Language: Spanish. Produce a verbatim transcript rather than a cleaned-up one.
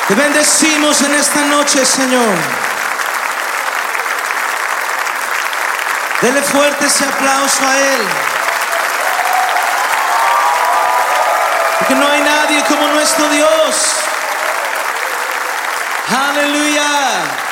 Te bendecimos en esta noche, Señor. Dele fuerte ese aplauso a Él. Porque no hay nadie como nuestro Dios. Aleluya.